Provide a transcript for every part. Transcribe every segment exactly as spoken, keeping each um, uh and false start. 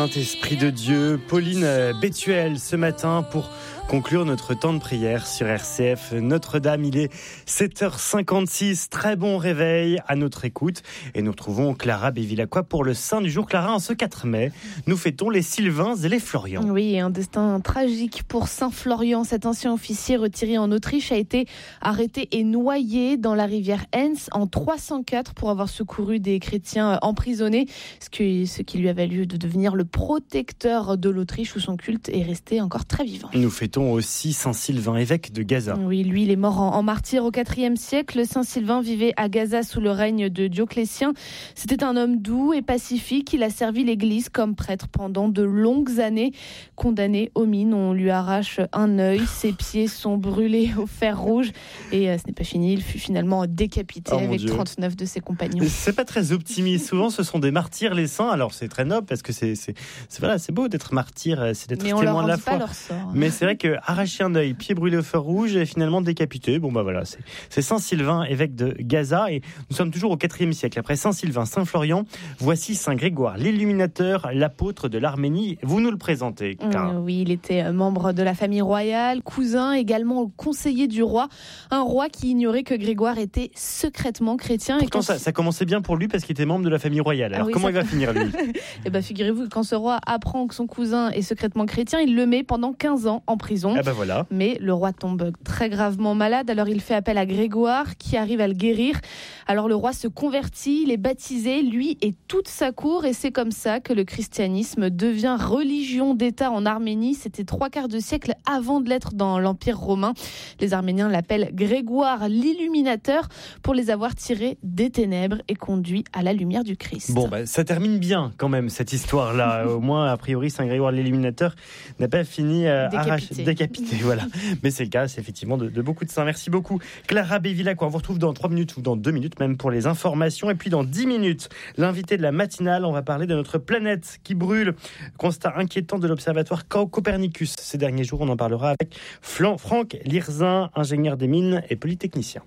Saint-Esprit de Dieu, Pauline Bétuel ce matin pour conclure notre temps de prière sur R C F Notre-Dame. Il est sept heures cinquante-six, très bon réveil à notre écoute. Et nous retrouvons Clara Bévilacqua pour le Saint du jour. Clara, en ce quatre mai, nous fêtons les Sylvains et les Florians. Oui, un destin tragique pour Saint Florian. Cet ancien officier retiré en Autriche a été arrêté et noyé dans la rivière Enns en trois cent quatre pour avoir secouru des chrétiens emprisonnés, ce qui, ce qui lui a valu de devenir le protecteur de l'Autriche où son culte est resté encore très vivant. Nous fêtons aussi Saint Sylvain, évêque de Gaza. Oui, lui, il est mort en, en martyr au quatrième siècle. Saint Sylvain vivait à Gaza sous le règne de Dioclétien. C'était un homme doux et pacifique. Il a servi l'Église comme prêtre pendant de longues années. Condamné aux mines, on lui arrache un œil. Ses pieds sont brûlés au fer rouge. Et euh, ce n'est pas fini, il fut finalement décapité oh avec Dieu. trente-neuf de ses compagnons. C'est pas très optimiste. Souvent, ce sont des martyrs, les saints. Alors, c'est très noble parce que c'est, c'est, c'est, voilà, c'est beau d'être martyr, c'est d'être Mais témoin de la foi. Leur sort. Mais c'est vrai que arracher un œil, pied brûlé au feu rouge et finalement décapité. Bon bah voilà, c'est, c'est Saint Sylvain, évêque de Gaza, et nous sommes toujours au quatrième siècle. Après Saint Sylvain, Saint Florian, voici Saint Grégoire, l'illuminateur, l'apôtre de l'Arménie. Vous nous le présentez, Clara. Mmh, oui, il était membre de la famille royale, cousin, également conseiller du roi. Un roi qui ignorait que Grégoire était secrètement chrétien. Pourtant, et ça, ça commençait bien pour lui parce qu'il était membre de la famille royale. Alors ah oui, comment ça... il va finir lui? Eh ben, figurez-vous que quand ce roi apprend que son cousin est secrètement chrétien, il le met pendant quinze ans en prison. Ah ben voilà. Mais le roi tombe très gravement malade, alors il fait appel à Grégoire qui arrive à le guérir. Alors le roi se convertit, il est baptisé, lui et toute sa cour, et c'est comme ça que le christianisme devient religion d'État en Arménie. C'était trois quarts de siècle avant de l'être dans l'Empire romain. Les Arméniens l'appellent Grégoire l'illuminateur pour les avoir tirés des ténèbres et conduits à la lumière du Christ. Bon, bah, ça termine bien quand même cette histoire-là. Au moins, a priori, Saint Grégoire l'illuminateur n'a pas fini euh, décapité. Arraché, décapité. Voilà. Mais c'est le cas, c'est effectivement de, de beaucoup de saints. Merci beaucoup, Clara Bévilacqua. On vous retrouve dans trois minutes ou dans deux minutes même pour les informations. Et puis dans dix minutes, l'invité de la matinale, on va parler de notre planète qui brûle. Constat inquiétant de l'observatoire Copernicus. Ces derniers jours, on en parlera avec Franck Lirzin, ingénieur des mines et polytechnicien.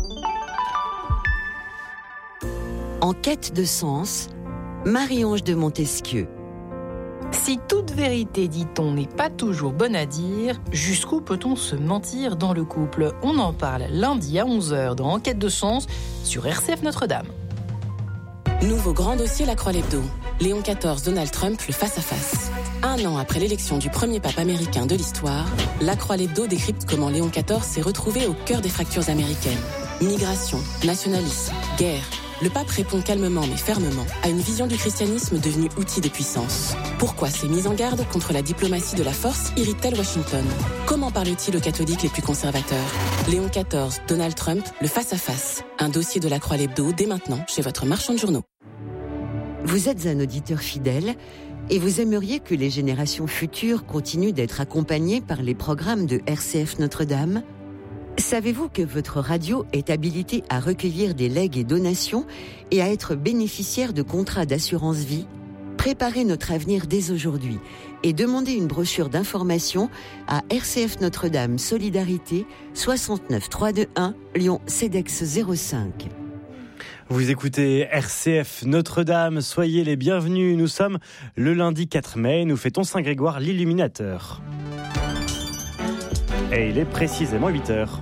En quête de sens, Marie-Ange de Montesquieu. Si toute vérité, dit-on, n'est pas toujours bonne à dire, jusqu'où peut-on se mentir dans le couple? On en parle lundi à onze heures dans Enquête de sens sur R C F Notre-Dame. Nouveau grand dossier La Croix-l'Hebdo. Léon quatorze, Donald Trump, le face-à-face. Un an après l'élection du premier pape américain de l'histoire, La Croix-l'Hebdo décrypte comment Léon quatorze s'est retrouvé au cœur des fractures américaines. Migration, nationalisme, guerre. Le pape répond calmement mais fermement à une vision du christianisme devenue outil de puissance. Pourquoi ces mises en garde contre la diplomatie de la force irritent-elles Washington? Comment parle-t-il aux catholiques les plus conservateurs? Léon quatorze, Donald Trump, le face-à-face. Un dossier de La Croix-l'Hebdo dès maintenant chez votre marchand de journaux. Vous êtes un auditeur fidèle et vous aimeriez que les générations futures continuent d'être accompagnées par les programmes de R C F Notre-Dame? Savez-vous que votre radio est habilitée à recueillir des legs et donations et à être bénéficiaire de contrats d'assurance vie? Préparez notre avenir dès aujourd'hui et demandez une brochure d'information à R C F Notre-Dame Solidarité soixante-neuf trois cent vingt-et-un Lyon Cedex zéro cinq. Vous écoutez R C F Notre-Dame, soyez les bienvenus. Nous sommes le lundi quatre mai, nous fêtons Saint Grégoire l'illuminateur. Et il est précisément huit heures.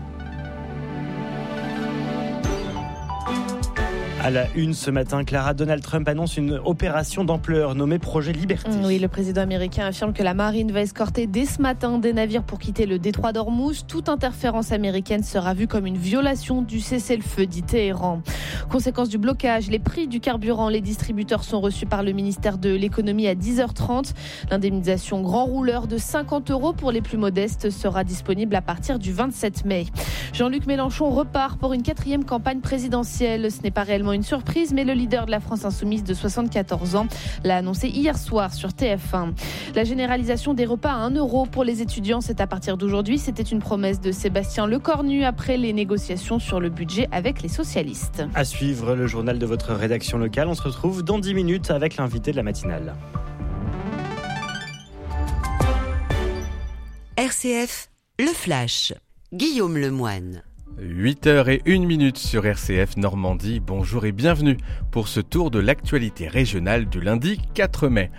À la une ce matin, Clara, Donald Trump annonce une opération d'ampleur nommée Projet Liberté. Oui, le président américain affirme que la marine va escorter dès ce matin des navires pour quitter le détroit d'Ormuz. Toute interférence américaine sera vue comme une violation du cessez-le-feu, dit Téhéran. Conséquence du blocage, les prix du carburant, les distributeurs sont reçus par le ministère de l'économie à dix heures trente. L'indemnisation grand rouleur de cinquante euros pour les plus modestes sera disponible à partir du vingt-sept mai. Jean-Luc Mélenchon repart pour une quatrième campagne présidentielle. Ce n'est pas réellement une surprise, mais le leader de la France Insoumise de soixante-quatorze ans l'a annoncé hier soir sur T F un. La généralisation des repas à un euro pour les étudiants, c'est à partir d'aujourd'hui. C'était une promesse de Sébastien Lecornu après les négociations sur le budget avec les socialistes. À suivre le journal de votre rédaction locale. On se retrouve dans dix minutes avec l'invité de la matinale. R C F, le flash. Guillaume Lemoine. huit heures et une minute sur R C F Normandie. Bonjour et bienvenue pour ce tour de l'actualité régionale du lundi quatre mai.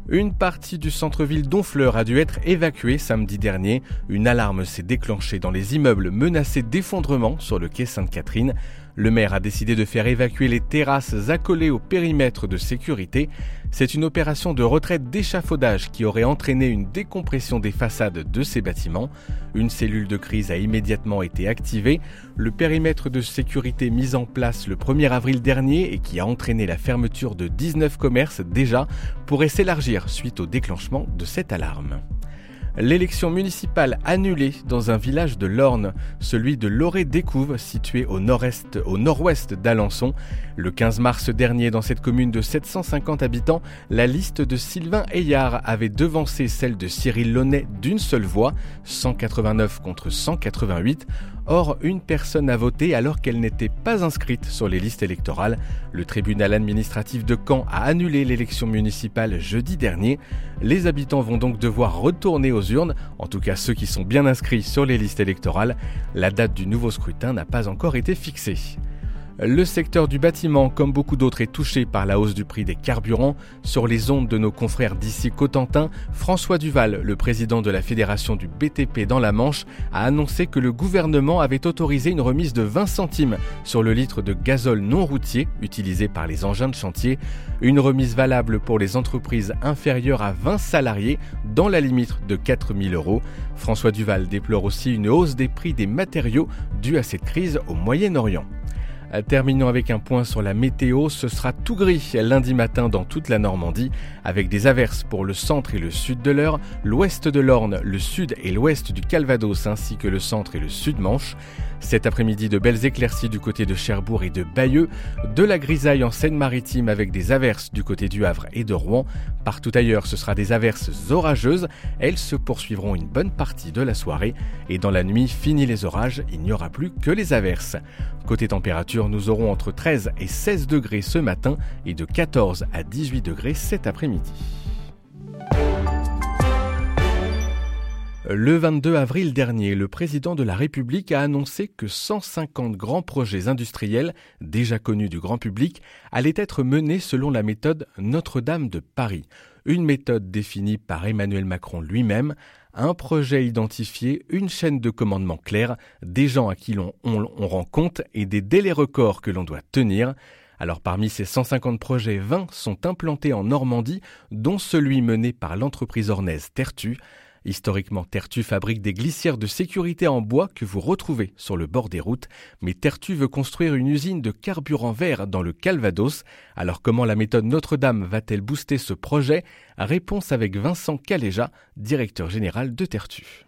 Une partie du centre-ville d'Honfleur a dû être évacuée samedi dernier. Une alarme s'est déclenchée dans les immeubles menacés d'effondrement sur le quai Sainte-Catherine. Le maire a décidé de faire évacuer les terrasses accolées au périmètre de sécurité. C'est une opération de retraite d'échafaudage qui aurait entraîné une décompression des façades de ces bâtiments. Une cellule de crise a immédiatement été activée. Le périmètre de sécurité mis en place le premier avril dernier et qui a entraîné la fermeture de dix-neuf commerces déjà pourrait s'élargir suite au déclenchement de cette alarme. L'élection municipale annulée dans un village de l'Orne, celui de Loré-Découve, situé au nord-est, au nord-ouest d'Alençon. Le quinze mars dernier, dans cette commune de sept cent cinquante habitants, la liste de Sylvain Ayard avait devancé celle de Cyril Launay d'une seule voix, cent quatre-vingt-neuf contre cent quatre-vingt-huit. Or, une personne a voté alors qu'elle n'était pas inscrite sur les listes électorales. Le tribunal administratif de Caen a annulé l'élection municipale jeudi dernier. Les habitants vont donc devoir retourner aux urnes, en tout cas ceux qui sont bien inscrits sur les listes électorales. La date du nouveau scrutin n'a pas encore été fixée. Le secteur du bâtiment, comme beaucoup d'autres, est touché par la hausse du prix des carburants. Sur les ondes de nos confrères d'ici Cotentin, François Duval, le président de la Fédération du B T P dans la Manche, a annoncé que le gouvernement avait autorisé une remise de vingt centimes sur le litre de gazole non routier utilisé par les engins de chantier. Une remise valable pour les entreprises inférieures à vingt salariés dans la limite de quatre mille euros. François Duval déplore aussi une hausse des prix des matériaux due à cette crise au Moyen-Orient. Terminons avec un point sur la météo. Ce sera tout gris lundi matin dans toute la Normandie, avec des averses pour le centre et le sud de l'Eure, l'ouest de l'Orne, le sud et l'ouest du Calvados, ainsi que le centre et le sud-Manche. Cet après-midi, de belles éclaircies du côté de Cherbourg et de Bayeux, de la grisaille en Seine-Maritime avec des averses du côté du Havre et de Rouen. Partout ailleurs, ce sera des averses orageuses. Elles se poursuivront une bonne partie de la soirée. Et dans la nuit, fini les orages, il n'y aura plus que les averses. Côté température, nous aurons entre treize et seize degrés ce matin et de quatorze à dix-huit degrés cet après-midi. Le vingt-deux avril dernier, le président de la République a annoncé que cent cinquante grands projets industriels, déjà connus du grand public, allaient être menés selon la méthode Notre-Dame de Paris. Une méthode définie par Emmanuel Macron lui-même, un projet identifié, une chaîne de commandement claire, des gens à qui l'on on, on rend compte et des délais records que l'on doit tenir. Alors parmi ces cent cinquante projets, vingt sont implantés en Normandie, dont celui mené par l'entreprise ornaise Tertu. Historiquement, Tertu fabrique des glissières de sécurité en bois que vous retrouvez sur le bord des routes. Mais Tertu veut construire une usine de carburant vert dans le Calvados. Alors comment la méthode Notre-Dame va-t-elle booster ce projet ? Réponse avec Vincent Caléja, directeur général de Tertu.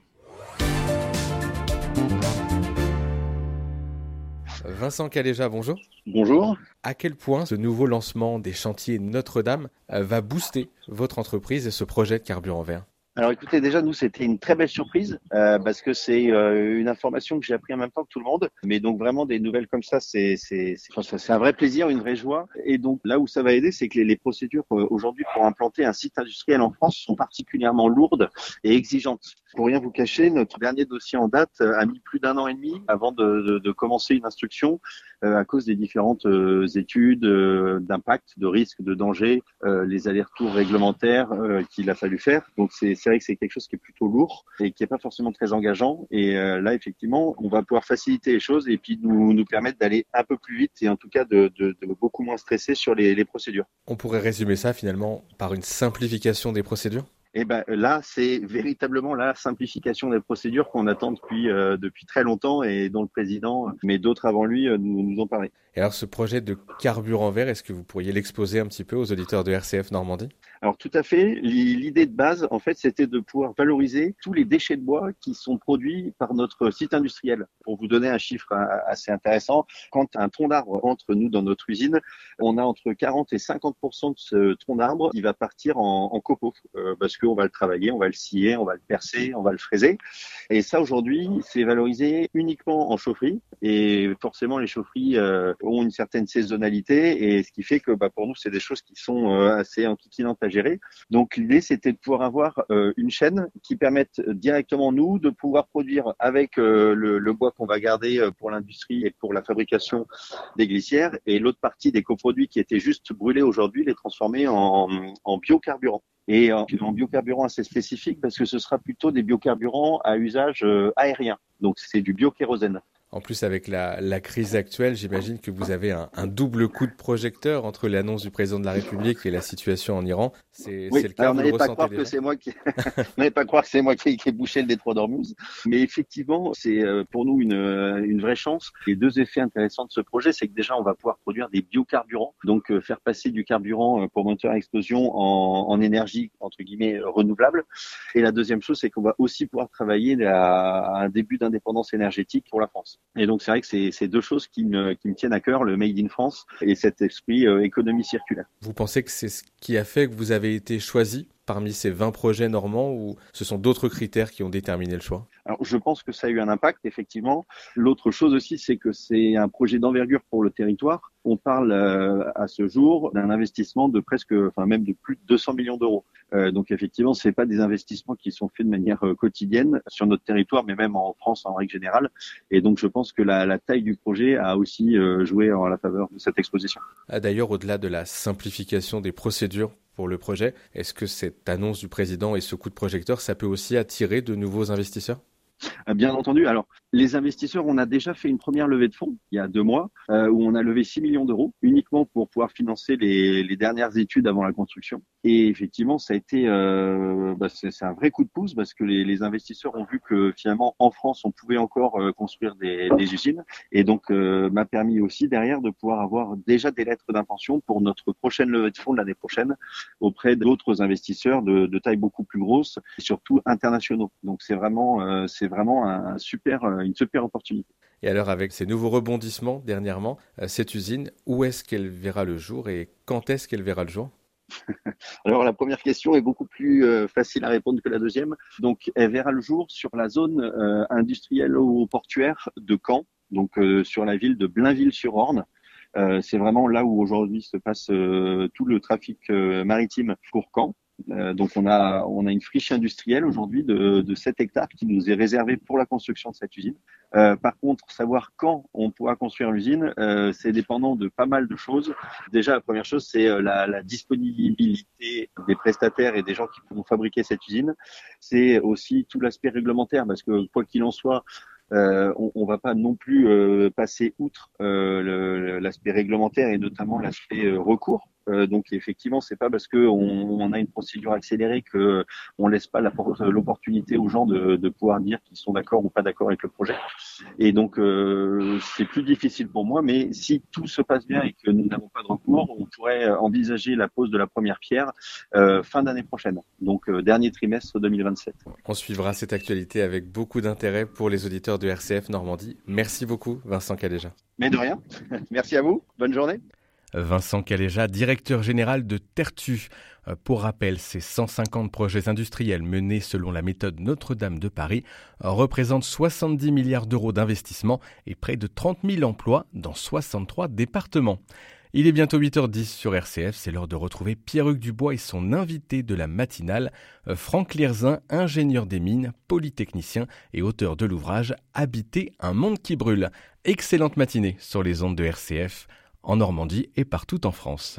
Vincent Caléja, bonjour. Bonjour. À quel point ce nouveau lancement des chantiers Notre-Dame va booster votre entreprise et ce projet de carburant vert ? Alors écoutez, déjà nous c'était une très belle surprise euh, parce que c'est euh, une information que j'ai appris en même temps que tout le monde. Mais donc vraiment des nouvelles comme ça, c'est c'est c'est, enfin, c'est un vrai plaisir, une vraie joie. Et donc là où ça va aider, c'est que les, les procédures euh, aujourd'hui pour implanter un site industriel en France sont particulièrement lourdes et exigeantes. Pour rien vous cacher, notre dernier dossier en date a mis plus d'un an et demi avant de, de, de commencer une instruction euh, à cause des différentes euh, études euh, d'impact, de risque, de danger, euh, les allers-retours réglementaires euh, qu'il a fallu faire. Donc c'est c'est vrai que c'est quelque chose qui est plutôt lourd et qui est pas forcément très engageant. Et euh, là, effectivement, on va pouvoir faciliter les choses et puis nous nous permettre d'aller un peu plus vite et en tout cas de, de, de beaucoup moins stresser sur les, les procédures. On pourrait résumer ça finalement par une simplification des procédures ? Et ben là, c'est véritablement la simplification des procédures qu'on attend depuis euh, depuis très longtemps et dont le président, mais d'autres avant lui, euh, nous, nous ont parlé. Et alors, ce projet de carburant vert, est-ce que vous pourriez l'exposer un petit peu aux auditeurs de R C F Normandie ? Alors tout à fait. L'idée de base, en fait, c'était de pouvoir valoriser tous les déchets de bois qui sont produits par notre site industriel. Pour vous donner un chiffre assez intéressant, quand un tronc d'arbre entre nous dans notre usine, on a entre quarante et cinquante pour cent de ce tronc d'arbre qui va partir en, en copeaux, euh, parce qu'on va le travailler, on va le scier, on va le percer, on va le fraiser. Et ça, aujourd'hui, c'est valorisé uniquement en chaufferie. Et forcément, les chaufferies euh, ont une certaine saisonnalité, et ce qui fait que bah, pour nous, c'est des choses qui sont euh, assez enquiquinantes à gérer. Donc l'idée, c'était de pouvoir avoir euh, une chaîne qui permette directement nous de pouvoir produire avec euh, le, le bois qu'on va garder pour l'industrie et pour la fabrication des glissières, et l'autre partie des coproduits qui étaient juste brûlés aujourd'hui, les transformer en, en biocarburant. Et en, en biocarburant assez spécifique parce que ce sera plutôt des biocarburants à usage euh, aérien. Donc c'est du biokérosène. En plus, avec la, la crise actuelle, j'imagine que vous avez un, un double coup de projecteur entre l'annonce du président de la République et la situation en Iran. C'est, oui, c'est le cas, alors vous n'allez le pas ressentez croire déjà. que c'est moi qui, n'allez pas croire que c'est moi qui, qui ai bouché le détroit d'Ormuz. Mais effectivement, c'est pour nous une, une vraie chance. Les deux effets intéressants de ce projet, c'est que déjà, on va pouvoir produire des biocarburants, donc euh, faire passer du carburant pour moteur à explosion en, en énergie entre guillemets renouvelable. Et la deuxième chose, c'est qu'on va aussi pouvoir travailler à un début d'indépendance énergétique pour la France. Et donc c'est vrai que c'est, c'est deux choses qui me, qui me tiennent à cœur, le Made in France et cet esprit euh, économie circulaire. Vous pensez que c'est ce qui a fait que vous avez été choisi parmi ces vingt projets normands, ou ce sont d'autres critères qui ont déterminé le choix? Alors, je pense que ça a eu un impact, effectivement. L'autre chose aussi, c'est que c'est un projet d'envergure pour le territoire. On parle euh, à ce jour d'un investissement de presque, enfin même de plus de deux cents millions d'euros. Euh, donc effectivement, c'est pas des investissements qui sont faits de manière euh, quotidienne sur notre territoire, mais même en France en règle générale. Et donc je pense que la, la taille du projet a aussi euh, joué en la faveur de cette exposition. Ah, d'ailleurs, au-delà de la simplification des procédures pour le projet, est-ce que cette annonce du président et ce coup de projecteur, ça peut aussi attirer de nouveaux investisseurs? Bien entendu. Alors, les investisseurs, on a déjà fait une première levée de fonds il y a deux mois euh, où on a levé six millions d'euros uniquement pour pouvoir financer les, les dernières études avant la construction. Et effectivement, ça a été, euh, bah, c'est, c'est un vrai coup de pouce parce que les, les investisseurs ont vu que finalement en France, on pouvait encore euh, construire des, des usines, et donc euh, m'a permis aussi derrière de pouvoir avoir déjà des lettres d'intention pour notre prochaine levée de fonds de l'année prochaine auprès d'autres investisseurs de, de taille beaucoup plus grosse et surtout internationaux. Donc c'est vraiment, euh, c'est vraiment un super, une super opportunité. Et alors, avec ces nouveaux rebondissements dernièrement, cette usine, où est-ce qu'elle verra le jour et quand est-ce qu'elle verra le jour? Alors la première question est beaucoup plus euh, facile à répondre que la deuxième. Donc elle verra le jour sur la zone euh, industrielle ou portuaire de Caen, donc euh, sur la ville de Blainville-sur-Orne. Euh, c'est vraiment là où aujourd'hui se passe euh, tout le trafic euh, maritime pour Caen. Euh, donc on a on a une friche industrielle aujourd'hui de, de sept hectares qui nous est réservée pour la construction de cette usine. Euh, par contre, savoir quand on pourra construire l'usine, euh, c'est dépendant de pas mal de choses. Déjà, la première chose, c'est euh, la, la disponibilité des prestataires et des gens qui pourront fabriquer cette usine. C'est aussi tout l'aspect réglementaire, parce que quoi qu'il en soit, Euh, on, on va pas non plus euh, passer outre euh, le, l'aspect réglementaire et notamment l'aspect euh, recours. Euh, donc effectivement, c'est pas parce que on, on a une procédure accélérée que on laisse pas la, l'opportunité aux gens de, de pouvoir dire qu'ils sont d'accord ou pas d'accord avec le projet. Et donc euh, c'est plus difficile pour moi, mais si tout se passe bien et que nous n'avons pas de recours, on pourrait envisager la pose de la première pierre euh, fin d'année prochaine, donc euh, dernier trimestre deux mille vingt-sept. On suivra cette actualité avec beaucoup d'intérêt pour les auditeurs de R C F Normandie. Merci beaucoup, Vincent Caléja. Mais de rien. Merci à vous. Bonne journée. Vincent Caléja, directeur général de Tertu. Pour rappel, ces cent cinquante projets industriels menés selon la méthode Notre-Dame de Paris représentent soixante-dix milliards d'euros d'investissement et près de trente mille emplois dans soixante-trois départements. Il est bientôt huit heures dix sur R C F, c'est l'heure de retrouver Pierre-Hugues Dubois et son invité de la matinale, Franck Lierzin, ingénieur des mines, polytechnicien et auteur de l'ouvrage « Habiter un monde qui brûle ». Excellente matinée sur les ondes de R C F, en Normandie et partout en France.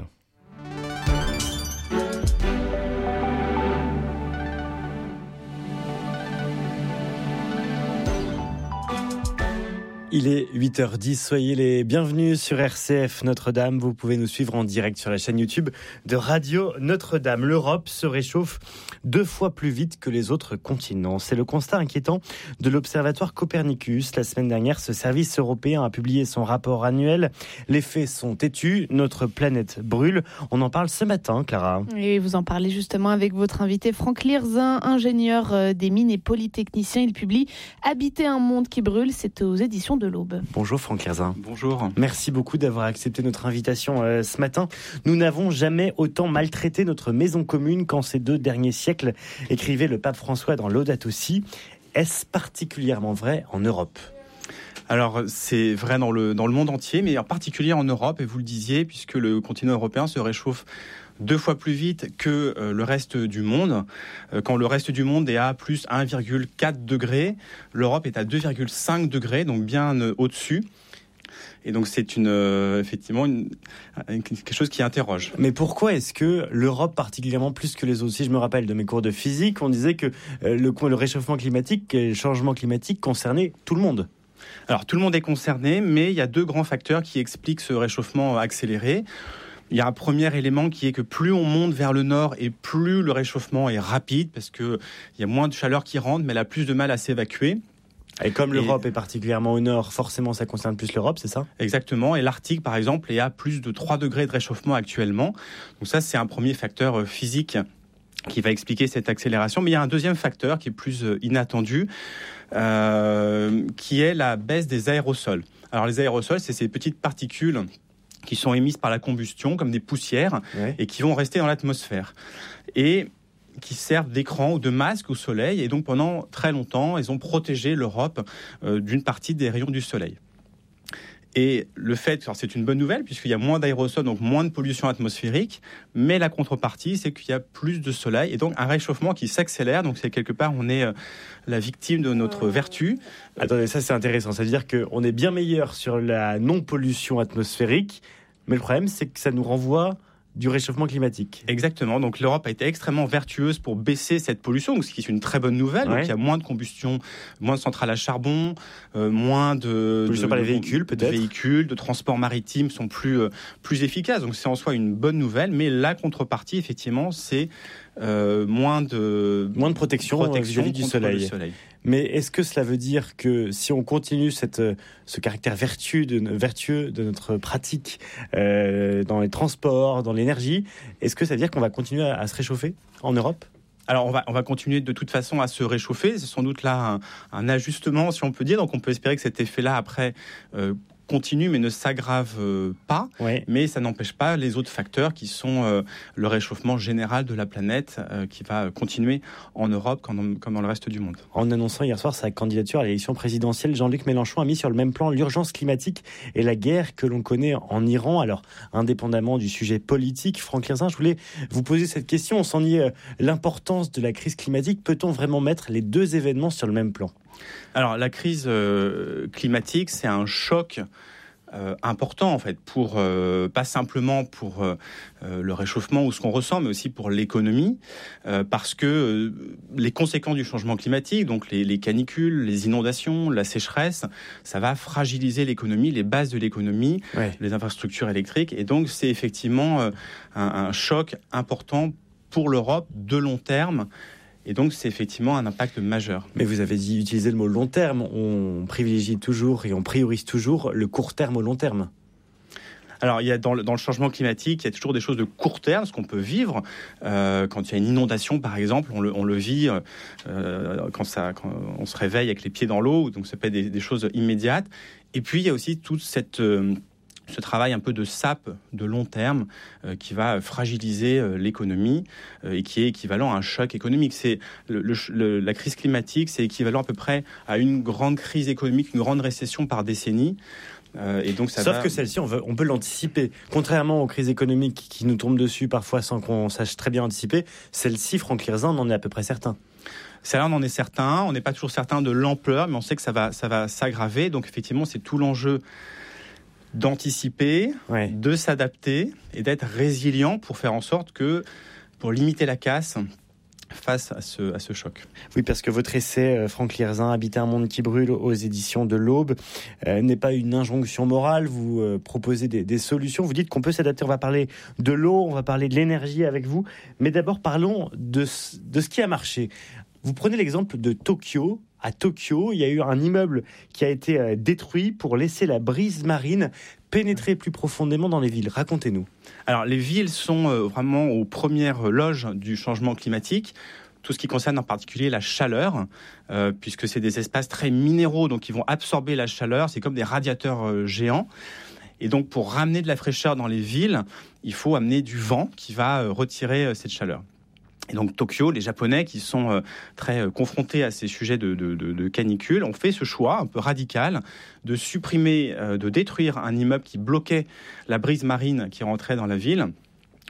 Il est huit heures dix, soyez les bienvenus sur R C F Notre-Dame. Vous pouvez nous suivre en direct sur la chaîne YouTube de Radio Notre-Dame. L'Europe se réchauffe deux fois plus vite que les autres continents. C'est le constat inquiétant de l'Observatoire Copernicus. La semaine dernière, ce service européen a publié son rapport annuel. Les faits sont têtus, notre planète brûle. On en parle ce matin, Clara. Et vous en parlez justement avec votre invité Franck Lierzin, ingénieur des mines et polytechnicien. Il publie « Habiter un monde qui brûle », c'est aux éditions de l'Aube. Bonjour Franck Lierzin. Bonjour. Merci beaucoup d'avoir accepté notre invitation euh, ce matin. Nous n'avons jamais autant maltraité notre maison commune qu'en ces deux derniers siècles, écrivait le pape François dans Laudato Si. Est-ce particulièrement vrai en Europe ? Alors, c'est vrai dans le, dans le monde entier, mais en particulier en Europe, et vous le disiez, puisque le continent européen se réchauffe deux fois plus vite que euh, le reste du monde. Euh, quand le reste du monde est à plus un virgule quatre degrés, l'Europe est à deux virgule cinq degrés, donc bien euh, au-dessus. Et donc c'est une, euh, effectivement une, quelque chose qui interroge. Mais pourquoi est-ce que l'Europe particulièrement plus que les autres ? Si je me rappelle de mes cours de physique, on disait que euh, le, le réchauffement climatique, le changement climatique concernait tout le monde. Alors tout le monde est concerné, mais il y a deux grands facteurs qui expliquent ce réchauffement accéléré. Il y a un premier élément qui est que plus on monte vers le nord et plus le réchauffement est rapide, parce qu'il y a moins de chaleur qui rentre, mais elle a plus de mal à s'évacuer. Et comme l'Europe et... est particulièrement au nord, forcément ça concerne plus l'Europe, c'est ça ? Exactement, et l'Arctique par exemple est à plus de trois degrés de réchauffement actuellement. Donc ça c'est un premier facteur physique qui va expliquer cette accélération. Mais il y a un deuxième facteur qui est plus inattendu, euh, qui est la baisse des aérosols. Alors les aérosols, c'est ces petites particules qui sont émises par la combustion comme des poussières, ouais, et qui vont rester dans l'atmosphère. Et qui servent d'écran ou de masque au soleil. Et donc, pendant très longtemps, ils ont protégé l'Europe euh, d'une partie des rayons du soleil. Et le fait, alors c'est une bonne nouvelle, puisqu'il y a moins d'aérosols, donc moins de pollution atmosphérique, mais la contrepartie, c'est qu'il y a plus de soleil, et donc un réchauffement qui s'accélère. Donc, c'est quelque part, on est euh, la victime de notre vertu. Attendez, ça c'est intéressant. Ça veut dire qu'on est bien meilleur sur la non-pollution atmosphérique, mais le problème, c'est que ça nous renvoie du réchauffement climatique. Exactement. Donc l'Europe a été extrêmement vertueuse pour baisser cette pollution, ce qui est une très bonne nouvelle. Ouais. Donc il y a moins de combustion, moins de centrales à charbon, euh, moins de pollution par les véhicules, peut-être. De véhicules, de transports maritimes sont plus euh, plus efficaces. Donc c'est en soi une bonne nouvelle. Mais la contrepartie, effectivement, c'est euh, moins de moins de protection, protection vis-à-vis du soleil. soleil. Mais est-ce que cela veut dire que si on continue cette, ce caractère vertueux de, vertueux de notre pratique euh, dans les transports, dans l'énergie, est-ce que ça veut dire qu'on va continuer à, à se réchauffer en Europe ? Alors on va, on va continuer de toute façon à se réchauffer. C'est sans doute là un, un ajustement, si on peut dire. Donc on peut espérer que cet effet-là, après, euh, continue mais ne s'aggrave euh, pas. Ouais. Mais ça n'empêche pas les autres facteurs qui sont euh, le réchauffement général de la planète euh, qui va continuer en Europe comme dans, comme dans le reste du monde. En annonçant hier soir sa candidature à l'élection présidentielle, Jean-Luc Mélenchon a mis sur le même plan l'urgence climatique et la guerre que l'on connaît en Iran. Alors, indépendamment du sujet politique, Franck Lierzin, je voulais vous poser cette question. Sans nier l'importance de la crise climatique, peut-on vraiment mettre les deux événements sur le même plan ? Alors, la crise euh, climatique, c'est un choc euh, important, en fait, pour, euh, pas simplement pour euh, le réchauffement ou ce qu'on ressent, mais aussi pour l'économie, euh, parce que euh, les conséquences du changement climatique, donc les, les canicules, les inondations, la sécheresse, ça va fragiliser l'économie, les bases de l'économie, ouais. les infrastructures électriques, et donc c'est effectivement euh, un, un choc important pour l'Europe de long terme. Et donc, c'est effectivement un impact majeur. Mais vous avez dit, utilisé le mot long terme. On privilégie toujours et on priorise toujours le court terme au long terme. Alors, il y a dans le, dans le changement climatique, il y a toujours des choses de court terme, ce qu'on peut vivre. Euh, quand il y a une inondation, par exemple, on le, on le vit euh, quand, ça, quand on se réveille avec les pieds dans l'eau. Donc, ça peut être des, des choses immédiates. Et puis, il y a aussi toute cette... Euh, ce travail un peu de sape de long terme euh, qui va fragiliser euh, l'économie euh, et qui est équivalent à un choc économique. C'est le, le, le, la crise climatique, c'est équivalent à peu près à une grande crise économique, une grande récession par décennie. Euh, et donc ça Sauf va... que celle-ci, on, veut, on peut l'anticiper. Contrairement aux crises économiques qui nous tombent dessus parfois sans qu'on sache très bien anticiper, celle-ci, Franck Lierzin, on en est à peu près certain. Celle-là, on en est certain. On n'est pas toujours certain de l'ampleur, mais on sait que ça va, ça va s'aggraver. Donc effectivement, c'est tout l'enjeu d'anticiper, ouais. de s'adapter et d'être résilient pour faire en sorte que, pour limiter la casse face à ce, à ce choc. Oui, parce que votre essai, euh, Franck Lierzin, Habiter un monde qui brûle, aux éditions de l'Aube, euh, n'est pas une injonction morale. Vous euh, proposez des, des solutions. Vous dites qu'on peut s'adapter. On va parler de l'eau, on va parler de l'énergie avec vous. Mais d'abord, parlons de, de ce qui a marché. Vous prenez l'exemple de Tokyo. À Tokyo, il y a eu un immeuble qui a été détruit pour laisser la brise marine pénétrer plus profondément dans les villes. Racontez-nous. Alors, les villes sont vraiment aux premières loges du changement climatique. Tout ce qui concerne en particulier la chaleur, euh, puisque c'est des espaces très minéraux, donc ils vont absorber la chaleur. C'est comme des radiateurs euh, géants. Et donc, pour ramener de la fraîcheur dans les villes, il faut amener du vent qui va euh, retirer euh, cette chaleur. Et donc Tokyo, les Japonais qui sont euh, très euh, confrontés à ces sujets de, de, de, de canicule, ont fait ce choix un peu radical de supprimer, euh, de détruire un immeuble qui bloquait la brise marine qui rentrait dans la ville,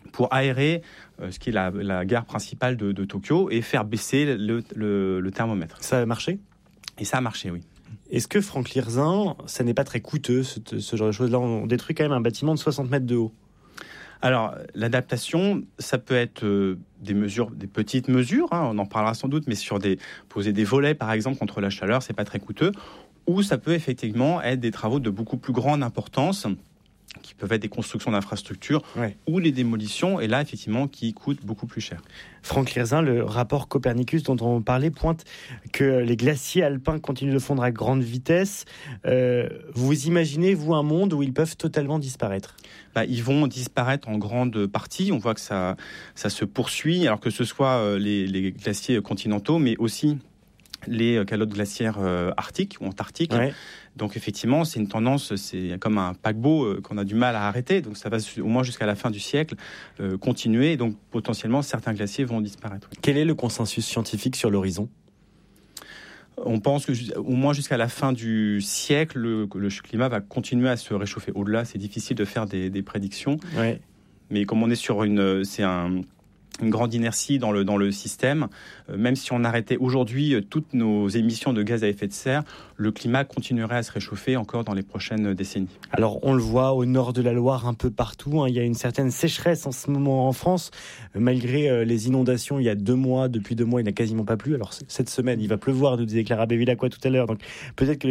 pour aérer euh, ce qui est la, la gare principale de, de Tokyo et faire baisser le, le, le thermomètre. Ça a marché ? Et ça a marché, oui. Est-ce que, Franck Lirzin, ça n'est pas très coûteux, ce, ce genre de choses-là ? On détruit quand même un bâtiment de soixante mètres de haut. Alors, l'adaptation, ça peut être euh, des mesures, des petites mesures, hein, on en parlera sans doute, mais sur des poser des volets, par exemple, contre la chaleur, c'est pas très coûteux. Ou ça peut effectivement être des travaux de beaucoup plus grande importance, qui peuvent être des constructions d'infrastructures ouais. ou les démolitions, et là, effectivement, qui coûtent beaucoup plus cher. Franck Lirzin, le rapport Copernicus dont on parlait pointe que les glaciers alpins continuent de fondre à grande vitesse. Euh, vous imaginez, vous, un monde où ils peuvent totalement disparaître ? Bah, ils vont disparaître en grande partie. On voit que ça, ça se poursuit, alors que ce soit les, les glaciers continentaux, mais aussi les calottes glaciaires euh, arctiques ou antarctiques. Ouais. Donc effectivement, c'est une tendance, c'est comme un paquebot euh, qu'on a du mal à arrêter. Donc ça va au moins jusqu'à la fin du siècle euh, continuer. Et donc potentiellement, certains glaciers vont disparaître. Oui. Quel est le consensus scientifique sur l'horizon ? On pense que au moins jusqu'à la fin du siècle, le, le climat va continuer à se réchauffer. Au-delà, c'est difficile de faire des, des prédictions. Ouais. Mais comme on est sur une, c'est un une grande inertie dans le, dans le système. Euh, même si on arrêtait aujourd'hui euh, toutes nos émissions de gaz à effet de serre, le climat continuerait à se réchauffer encore dans les prochaines décennies. Alors, on le voit au nord de la Loire, un peu partout. Hein, il y a une certaine sécheresse en ce moment en France. Euh, malgré euh, les inondations, il y a deux mois, depuis deux mois, il n'a quasiment pas plu. Alors, cette semaine, il va pleuvoir, nous disait Clara Bevilacqua tout à l'heure. Donc, peut-être que